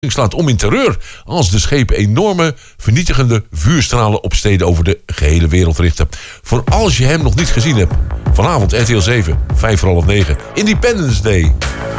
slaat om in terreur als de schepen enorme, vernietigende vuurstralen op steden over de gehele wereld richten. Voor als je hem nog niet gezien hebt, vanavond RTL 7, 9:05, Independence Day.